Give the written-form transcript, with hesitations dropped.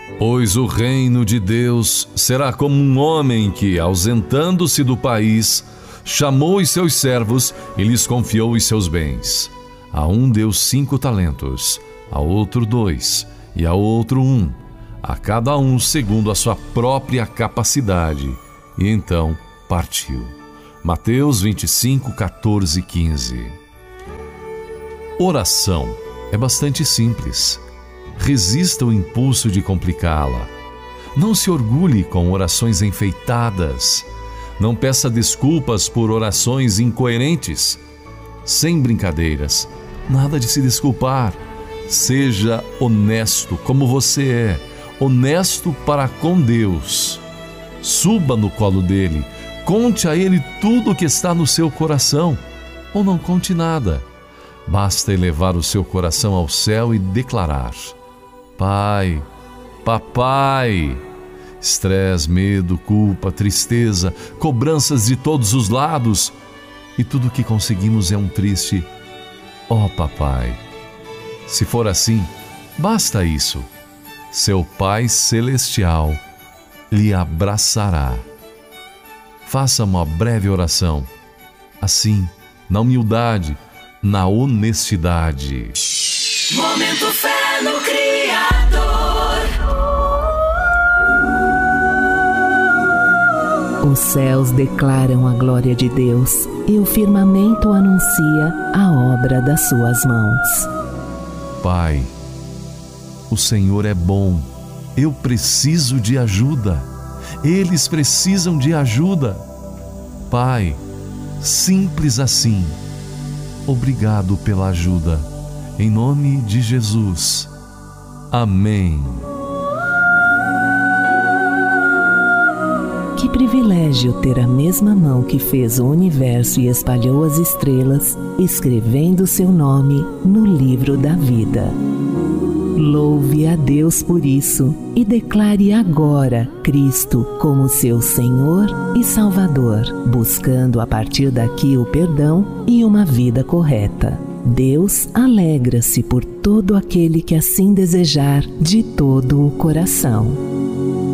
Pois o reino de Deus será como um homem que, ausentando-se do país, chamou os seus servos e lhes confiou os seus bens. A um deu 5 talentos, a outro 2, e a outro 1, a cada um segundo a sua própria capacidade. E então partiu. Mateus 25, 14 e 15. Oração é bastante simples. Resista o impulso de complicá-la. Não se orgulhe com orações enfeitadas. Não peça desculpas por orações incoerentes. Sem brincadeiras, nada de se desculpar. Seja honesto como você é, honesto para com Deus. Suba no colo dele, conte a ele tudo o que está no seu coração, ou não conte nada. Basta elevar o seu coração ao céu e declarar: Pai, Papai. Estresse, medo, culpa, tristeza, cobranças de todos os lados. E tudo o que conseguimos é um triste ó Papai. Se for assim, basta isso. Seu Pai Celestial lhe abraçará. Faça uma breve oração, assim, na humildade, na honestidade. Momento Fé no Criador. Os céus declaram a glória de Deus e o firmamento anuncia a obra das suas mãos. Pai, o Senhor é bom. Eu preciso de ajuda. Eles precisam de ajuda. Pai, simples assim. Obrigado pela ajuda. Em nome de Jesus. Amém. Que privilégio ter a mesma mão que fez o universo e espalhou as estrelas, escrevendo seu nome no livro da vida. Louve a Deus por isso e declare agora Cristo como seu Senhor e Salvador, buscando a partir daqui o perdão e uma vida correta. Deus alegra-se por todo aquele que assim desejar de todo o coração.